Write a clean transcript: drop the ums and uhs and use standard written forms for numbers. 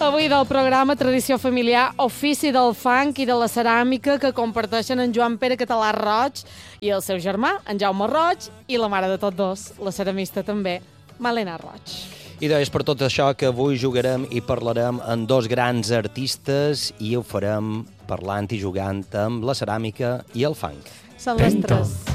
Avui del programa Tradició Familiar, ofici del fang i de la ceràmica que comparteixen en Joan Pere Català Roig i el seu germà, en Jaume Roig, i la mare de tots dos, la ceramista també, Malena Roig. I és per tot això que avui jugarem i parlarem amb dos grans artistes i ho farem parlant i jugant amb la ceràmica i el fang. Són les tres.